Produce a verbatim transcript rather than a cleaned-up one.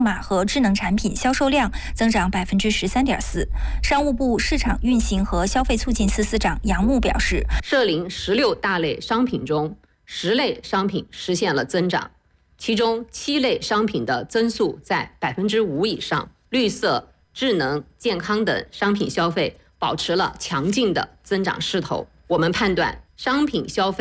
码和智能产品销售量增长百分之十三点四。商务部市场运行和消费促进司司长杨牧表示， 涉零十六大类商品中，十类商品实现了增长，其中七类商品的增速在百分之五以上，绿色、智能、健康等商品消费保持了强劲的增长势头。我们判断，商品消费